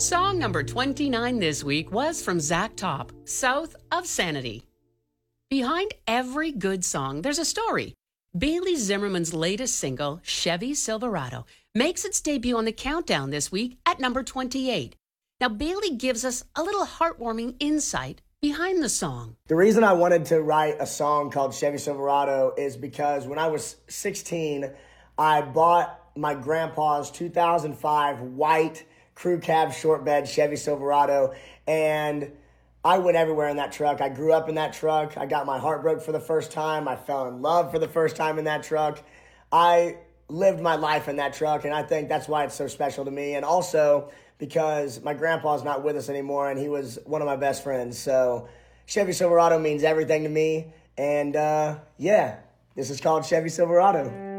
Song number 29 this week was from Zach Top, South of Sanity. Behind every good song, there's a story. Bailey Zimmerman's latest single, Chevy Silverado, makes its debut on the countdown this week at number 28. Now, Bailey gives us a little heartwarming insight behind the song. The reason I wanted to write a song called Chevy Silverado is because when I was 16, I bought my grandpa's 2005 white crew cab short bed Chevy Silverado, and I went everywhere in that truck. I grew up in that truck. I got my heart broke for the first time. I fell in love for the first time in that truck. I lived my life in that truck, and I think that's why it's so special to me. And also because my grandpa's not with us anymore, and he was one of my best friends. So Chevy Silverado means everything to me. And yeah, this is called Chevy Silverado.